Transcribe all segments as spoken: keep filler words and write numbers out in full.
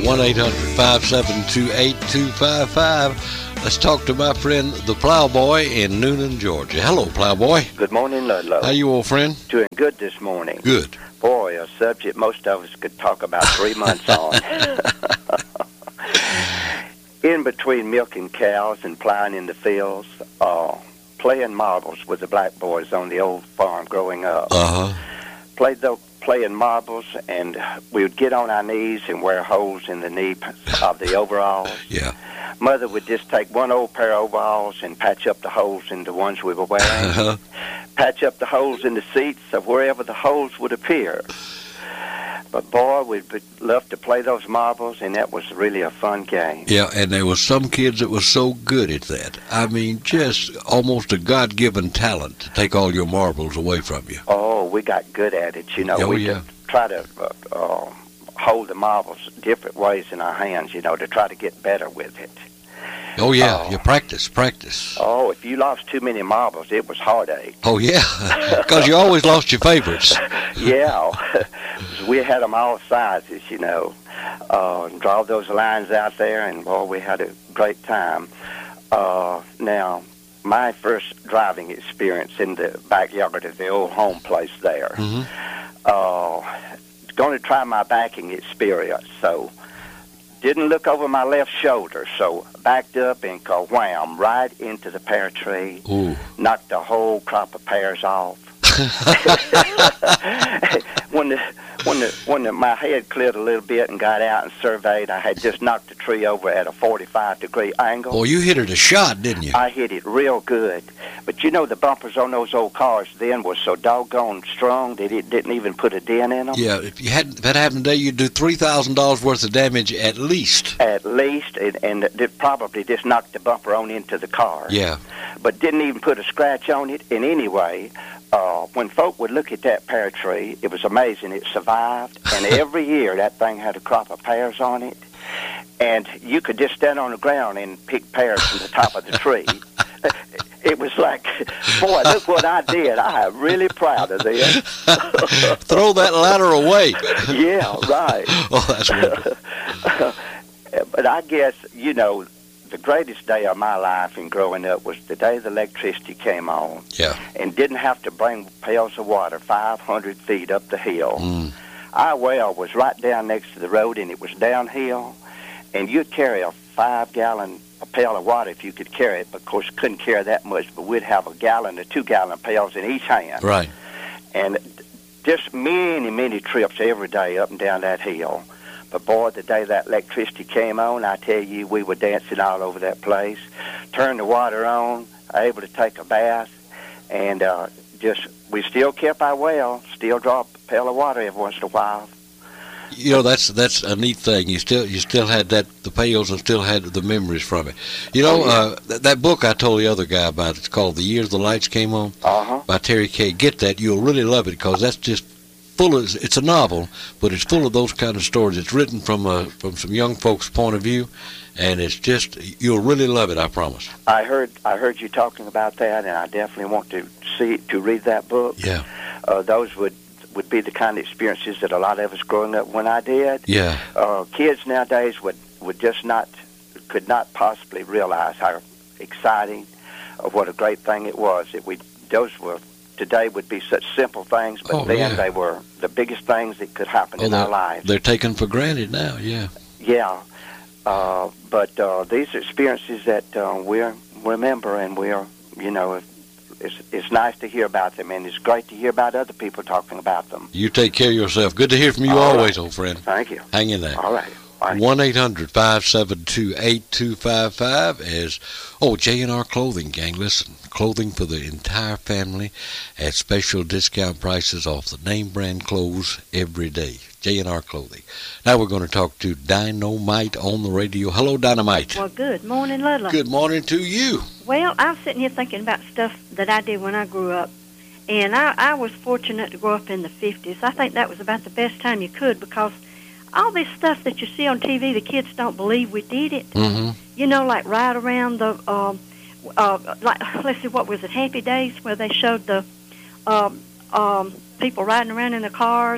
one eight hundred, five seven two, eight two five five. Let's talk to my friend, the Plowboy in Noonan, Georgia. Hello, Plowboy. Good morning, Ludlow. How you, old friend? Doing good this morning. Good. Boy, a subject most of us could talk about three months on. In between milking cows and plowing in the fields, uh, playing marbles with the black boys on the old farm growing up. Uh-huh. Played the, playing marbles, and we would get on our knees and wear holes in the knee of the overalls. Yeah. Mother would just take one old pair of overalls and patch up the holes in the ones we were wearing. Uh-huh. Patch up the holes in the seats of wherever the holes would appear. But, boy, we'd love to play those marbles, and that was really a fun game. Yeah, and there was some kids that was so good at that. I mean, just almost a God-given talent to take all your marbles away from you. Oh, we got good at it. You know, Oh, we yeah. try to uh, uh, hold the marbles different ways in our hands, you know, to try to get better with it. Oh, yeah, Oh. you practice, practice. Oh, if you lost too many marbles, it was heartache. Oh, yeah, because you always lost your favorites. Yeah, we had them all sizes, you know. Uh, draw those lines out there, and, boy, we had a great time. Uh, now, my first driving experience in the backyard of the old home place there, Mm-hmm. uh, going to try my backing experience, so didn't look over my left shoulder, so backed up and wham right into the pear tree. Ooh. Knocked a whole crop of pears off. when the when the when the, my head cleared a little bit and got out and surveyed, I had just knocked the tree over at a forty-five degree angle. Boy, you hit it a shot, didn't you? I hit it real good. But you know, the bumpers on those old cars then were so doggone strong that it didn't even put a dent in them. Yeah, if you hadn't, if that happened today, you'd do three thousand dollars worth of damage at least. At least, and, and it probably just knocked the bumper on into the car. Yeah. But didn't even put a scratch on it in any way. Uh, when folk would look at that pear tree, it was amazing. It survived, and every year that thing had a crop of pears on it. And you could just stand on the ground and pick pears from the top of the tree. It was like, boy, look what I did. I am really proud of this. Throw that ladder away. Yeah, right. Oh, that's wonderful. But I guess, you know, the greatest day of my life in growing up was the day the electricity came on. Yeah. And didn't have to bring pails of water five hundred feet up the hill. Mm. Our well was right down next to the road, and it was downhill. And you'd carry a five-gallon a pail of water if you could carry it. But, of course, couldn't carry that much, but we'd have a gallon or two-gallon pails in each hand. Right. And just many, many trips every day up and down that hill. But, boy, the day that electricity came on, I tell you, we were dancing all over that place. Turned the water on, able to take a bath, and uh, just, we still kept our well, still draw a pail of water every once in a while. You know, that's that's a neat thing. You still you still had that the pails and still had the memories from it. You know, Oh, yeah. uh, th- that book I told the other guy about, it's called The Year the Lights Came On, Uh-huh. by Terry Kay. Get that. You'll really love it because that's just full of, it's a novel, but it's full of those kind of stories. It's written from a, from some young folks' point of view, and it's just, you'll really love it, I promise. I heard I heard you talking about that, and I definitely want to see to read that book. Yeah. Uh, those would would be the kind of experiences that a lot of us growing up when I did. Yeah. Uh, kids nowadays would, would just not, could not possibly realize how exciting, or what a great thing it was. That we, those were, today would be such simple things, but Oh, then yeah. they were the biggest things that could happen Oh, in our they're, lives. they're taken for granted now, yeah. Yeah. Uh, but uh, these are experiences that uh, we remember, and we're, you know, it's, it's nice to hear about them, and it's great to hear about other people talking about them. You take care of yourself. Good to hear from you All always, right. old friend. Thank you. Hang in there. All right. Bye. one eight hundred, five seven two, eight two five five is, oh, J and R Clothing, gang. Listen, clothing for the entire family at special discount prices off the name brand clothes every day. J and R Clothing. Now we're going to talk to Dynamite on the radio. Hello, Dynamite. Well, good morning, Ludlow. Good morning to you. Well, I was sitting here thinking about stuff that I did when I grew up, and I, I was fortunate to grow up in the fifties. I think that was about the best time you could, because all this stuff that you see on T V, the kids don't believe we did it. Mm-hmm. You know, like right around the, um, uh, like, let's see, what was it, Happy Days, where they showed the um, um, people riding around in the cars, and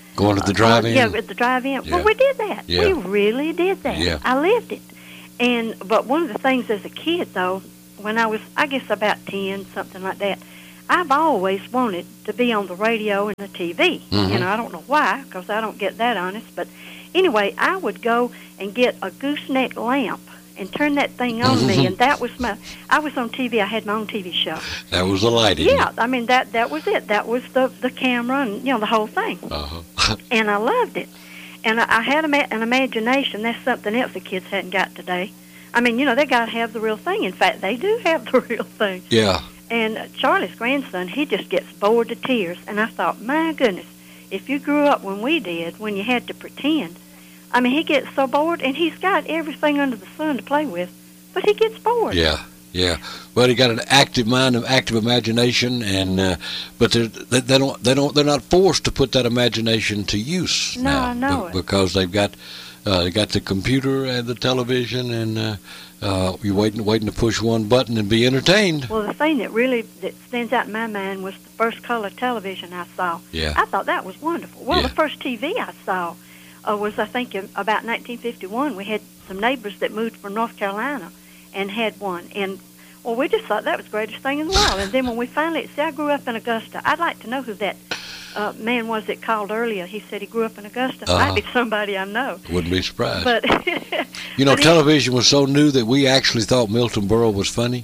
Going to the Uh, drive-in? yeah, at the drive-in. Yeah. Well, we did that. Yeah. We really did that. Yeah. I lived it. And but one of the things as a kid, though, when I was, I guess, about ten, something like that, I've always wanted to be on the radio and the T V. Mhm. You know, I don't know why, because I don't get that honest. But anyway, I would go and get a gooseneck lamp and turn that thing on me, and that was my, I was on T V. I had my own T V show. That was the lighting. Yeah, I mean, that that was it. That was the, the camera and, you know, the whole thing. Uh-huh. And I loved it. And I, I had a ma- an imagination. That's something else the kids hadn't got today. I mean, you know, they got to have the real thing. In fact, they do have the real thing. Yeah. And uh, Charlie's grandson, he just gets bored to tears. And I thought, my goodness, if you grew up when we did, when you had to pretend, I mean, he gets so bored, and he's got everything under the sun to play with, but he gets bored. Yeah, yeah. Well, he got an active mind, an active imagination, and uh, but they're, they they don't they don't they're not forced to put that imagination to use No, now I know be- it. because they've got uh, they got the computer and the television, and uh, uh, you're waiting waiting to push one button and be entertained. Well, the thing that really that stands out in my mind was the first color television I saw. Yeah. I thought that was wonderful. Well, Yeah. the first T V I saw uh, was, I think, in about nineteen fifty-one. We had some neighbors that moved from North Carolina and had one. And, well, we just thought that was the greatest thing in the world. And then when we finally, see, I grew up in Augusta. I'd like to know who that uh, man was that called earlier. He said he grew up in Augusta. Uh-huh. Might be somebody I know. Wouldn't be surprised. But you know, but he- television was so new that we actually thought Milton Berle was funny.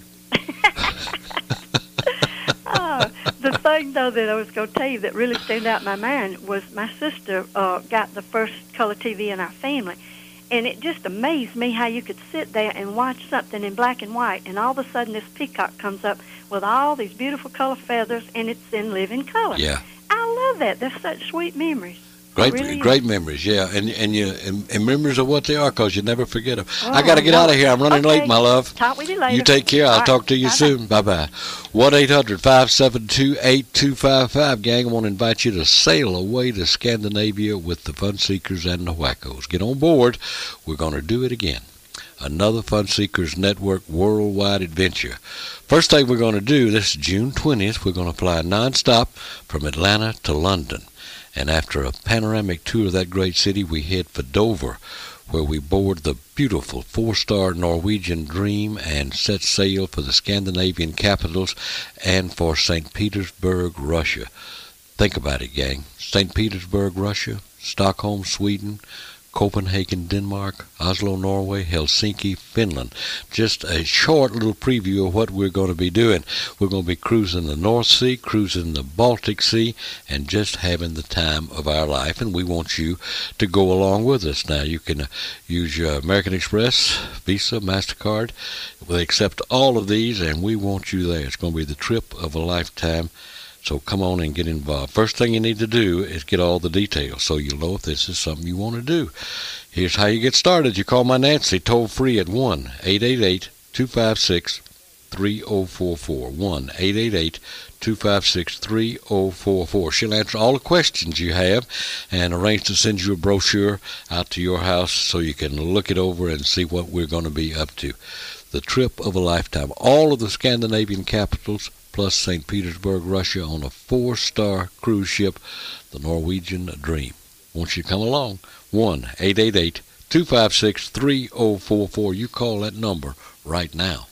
Oh, the thing, though, that I was going to tell you that really stood out in my mind was my sister uh, got the first color T V in our family. And it just amazed me how you could sit there and watch something in black and white, and all of a sudden this peacock comes up with all these beautiful color feathers, and it's in living color. Yeah. I love that. They're such sweet memories. Great, Really? great memories, yeah, and and you and, and memories of what they are, because you never forget them. Oh, I got to get no. out of here. I'm running Okay. late, my love. Talk with you later. You take care. I'll All right. talk to you Bye-bye. soon. Bye bye. One eight hundred five seven two eight two five five, gang. I want to invite you to sail away to Scandinavia with the Fun Seekers and the Wackos. Get on board. We're going to do it again. Another Fun Seekers Network worldwide adventure. First thing we're going to do, this is June twentieth, we're going to fly nonstop from Atlanta to London. And after a panoramic tour of that great city, we head for Dover, where we board the beautiful four-star Norwegian Dream and set sail for the Scandinavian capitals and for Saint Petersburg, Russia. Think about it, gang. Saint Petersburg, Russia, Stockholm, Sweden, Copenhagen, Denmark, Oslo, Norway, Helsinki, Finland. Just a short little preview of what we're going to be doing. We're going to be cruising the North Sea, cruising the Baltic Sea, and just having the time of our life. And we want you to go along with us. Now, you can uh, use your American Express, Visa, MasterCard. We'll accept all of these, and we want you there. It's going to be the trip of a lifetime. So come on and get involved. First thing you need to do is get all the details so you'll know if this is something you want to do. Here's how you get started. You call my Nancy toll free at one eight eight eight two five six three oh four four. one eight eight eight two five six three oh four four. She'll answer all the questions you have and arrange to send you a brochure out to your house so you can look it over and see what we're going to be up to. The trip of a lifetime. All of the Scandinavian capitals plus Saint Petersburg, Russia, on a four-star cruise ship, the Norwegian Dream. Won't you come along? one eight eight eight two five six three oh four four. You call that number right now.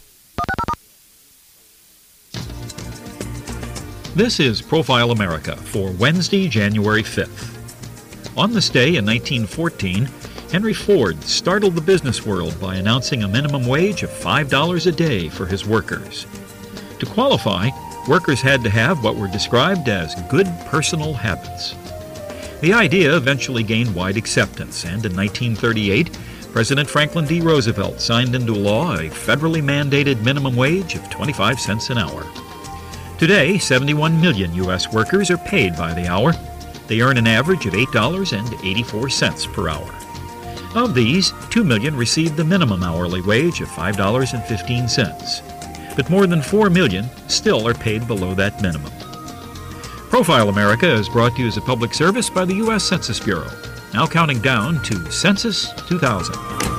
This is Profile America for Wednesday, January fifth. On this day in nineteen fourteen, Henry Ford startled the business world by announcing a minimum wage of five dollars a day for his workers. To qualify, workers had to have what were described as good personal habits. The idea eventually gained wide acceptance, and in nineteen thirty-eight, President Franklin D. Roosevelt signed into law a federally mandated minimum wage of twenty-five cents an hour. Today, seventy-one million U S workers are paid by the hour. They earn an average of eight dollars and eighty-four cents per hour. Of these, two million receive the minimum hourly wage of five dollars and fifteen cents. But more than four million still are paid below that minimum. Profile America is brought to you as a public service by the U S Census Bureau, now counting down to Census two thousand.